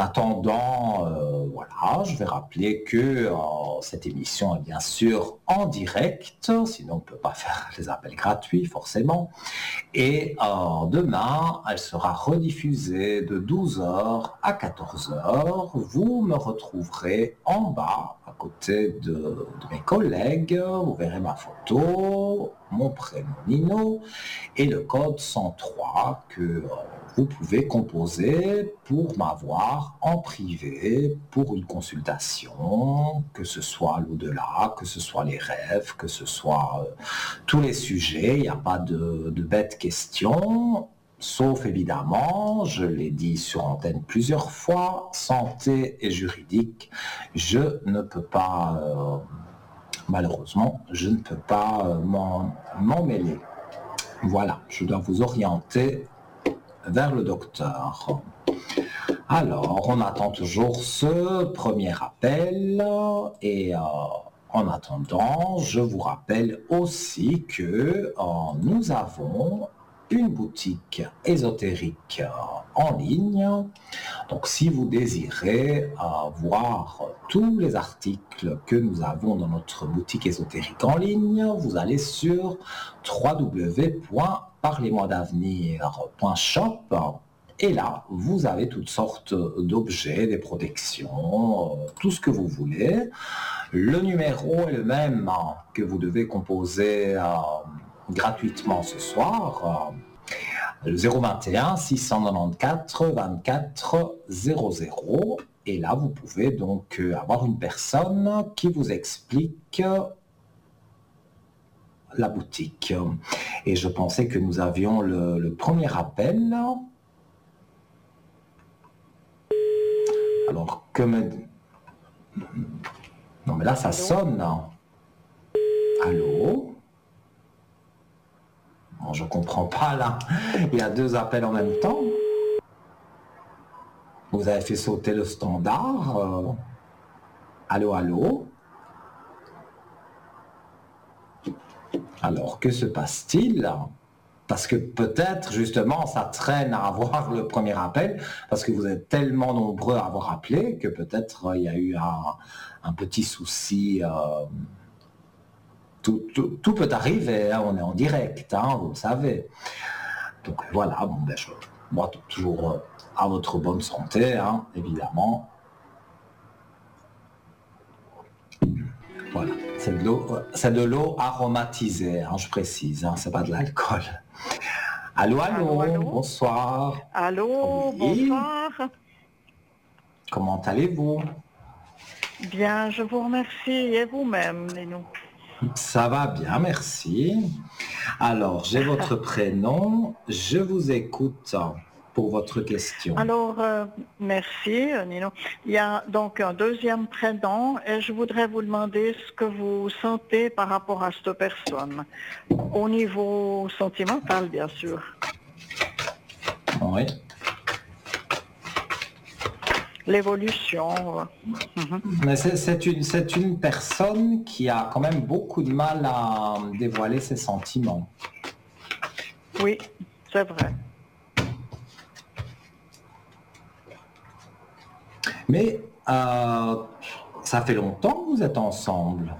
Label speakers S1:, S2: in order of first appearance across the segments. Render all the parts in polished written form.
S1: attendant, voilà, je vais rappeler que cette émission est bien sûr en direct, sinon on ne peut pas faire les appels gratuits forcément. Et demain, elle sera rediffusée de 12h à 14h. Vous me retrouverez en bas, à côté de mes collègues. Vous verrez ma photo, mon prénom Nino et le code 103 que vous pouvez composer pour m'avoir en privé pour une consultation, que ce soit l'au-delà, que ce soit les rêves, que ce soit tous les sujets. Il n'y a pas de bêtes questions, sauf évidemment, je l'ai dit sur antenne plusieurs fois, santé et juridique. Je ne peux pas, malheureusement, je ne peux pas m'en mêler. Voilà, je dois vous orienter vers le docteur. Alors, on attend toujours ce premier appel et en attendant, je vous rappelle aussi que nous avons une boutique ésotérique en ligne. Donc, si vous désirez voir tous les articles que nous avons dans notre boutique ésotérique en ligne, vous allez sur www.parlez-moi-d'avenir.shop. Et là, vous avez toutes sortes d'objets, des protections, tout ce que vous voulez. Le numéro est le même que vous devez composer gratuitement ce soir. Le 021 694 24 00. Et là, vous pouvez donc avoir une personne qui vous explique la boutique. Et je pensais que nous avions le premier appel. Alors, non, mais là, ça sonne. Allô? Bon, je comprends pas, là. Il y a deux appels en même temps. Vous avez fait sauter le standard. Allô, allô? Alors, que se passe-t-il? Parce que peut-être, justement, ça traîne à avoir le premier appel, parce que vous êtes tellement nombreux à avoir appelé que peut-être il y a eu un petit souci. Tout peut arriver, hein, on est en direct, hein, vous le savez. Donc voilà, bon, ben, moi, toujours à votre bonne santé, hein, évidemment. Voilà, c'est de l'eau aromatisée, hein, je précise, hein, c'est pas de l'alcool. Allô, allô,
S2: allô,
S1: bonsoir.
S2: Allô,
S1: Oui.
S2: bonsoir.
S1: Comment allez-vous?
S2: Bien, je vous remercie. Et vous-même, Nénou?
S1: Ça va bien, merci. Alors, j'ai votre prénom, je vous écoute pour votre question.
S2: Alors, merci, Nino. Il y a donc un deuxième prénom et je voudrais vous demander ce que vous sentez par rapport à cette personne. Au niveau sentimental, bien sûr.
S1: Oui.
S2: L'évolution.
S1: Mais c'est une personne qui a quand même beaucoup de mal à dévoiler ses sentiments.
S2: Oui, c'est vrai.
S1: Mais ça fait longtemps que vous êtes ensemble?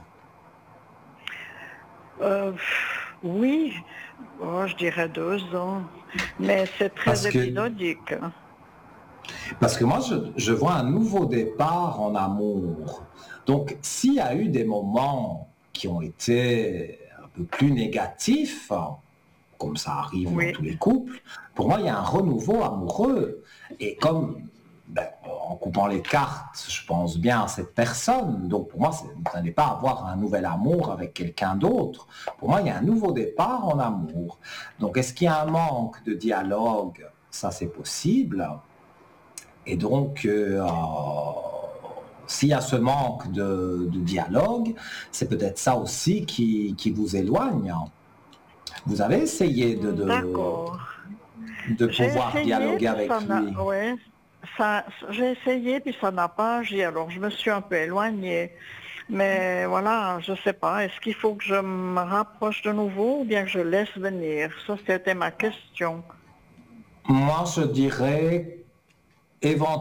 S2: Oui, je dirais 2 ans. Mais c'est très épisodique.
S1: Parce que moi, je vois un nouveau départ en amour. Donc, s'il y a eu des moments qui ont été un peu plus négatifs, comme ça arrive dans tous les couples, pour moi, il y a un renouveau amoureux. Et comme, en coupant les cartes, je pense bien à cette personne. Donc, pour moi, vous n'allez pas avoir un nouvel amour avec quelqu'un d'autre. Pour moi, il y a un nouveau départ en amour. Donc, est-ce qu'il y a un manque de dialogue? Ça, c'est possible. Et donc, s'il y a ce manque de dialogue, c'est peut-être ça aussi qui vous éloigne. Vous avez essayé de pouvoir dialoguer avec lui.
S2: Oui, j'ai essayé, puis ça n'a pas agi. Alors, je me suis un peu éloignée. Mais voilà, je ne sais pas. Est-ce qu'il faut que je me rapproche de nouveau ou bien que je laisse venir? Ça, c'était ma question.
S1: Moi, je dirais éventuellement